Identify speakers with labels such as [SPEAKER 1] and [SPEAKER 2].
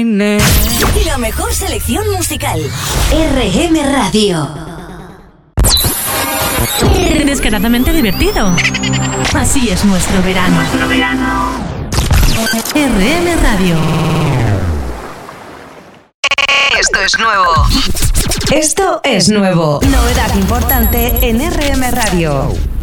[SPEAKER 1] La mejor selección musical. RM Radio.
[SPEAKER 2] Descaradamente divertido. Así es nuestro verano. RM Radio.
[SPEAKER 1] Esto es nuevo. Esto es nuevo. Novedad importante en RM Radio.